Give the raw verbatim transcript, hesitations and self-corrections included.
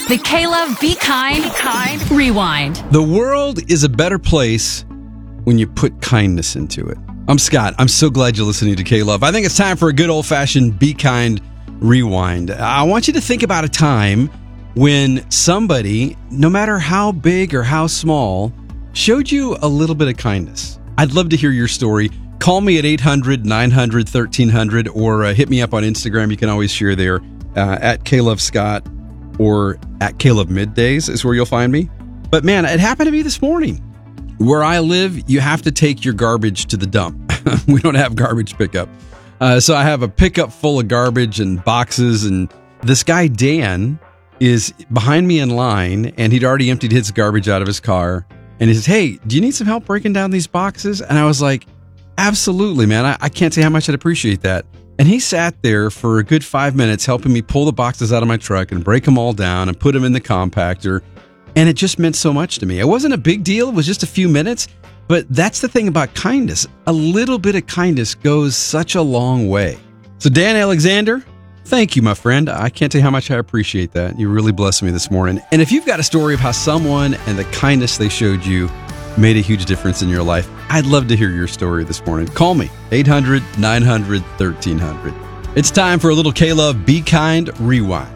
The K-Love Be Kind, Be Kind Rewind. The world is a better place when you put kindness into it. I'm Scott. I'm so glad you're listening to K-Love. I think it's time for a good old-fashioned Be Kind Rewind. I want you to think about a time when somebody, no matter how big or how small, showed you a little bit of kindness. I'd love to hear your story. Call me at eight hundred, nine hundred, thirteen hundred or uh, hit me up on Instagram. You can always share there uh, at K-Love Scott or at K-Love Middays is where you'll find me. But man, it happened to me this morning. Where I live, you have to take your garbage to the dump. We don't have garbage pickup. Uh, so I have a pickup full of garbage and boxes, and this guy, Dan, is behind me in line, and he'd already emptied his garbage out of his car. And he says, "Hey, do you need some help breaking down these boxes?" And I was like, "Absolutely, man. I, I can't say how much I'd appreciate that." And he sat there for a good five minutes helping me pull the boxes out of my truck and break them all down and put them in the compactor. And it just meant so much to me. It wasn't a big deal. It was just a few minutes. But that's the thing about kindness. A little bit of kindness goes such a long way. So Dan Alexander, thank you, my friend. I can't tell you how much I appreciate that. You really blessed me this morning. And if you've got a story of how someone and the kindness they showed you made a huge difference in your life, I'd love to hear your story this morning. Call me, eight hundred, nine hundred, thirteen hundred. It's time for a little K-Love Be Kind Rewind.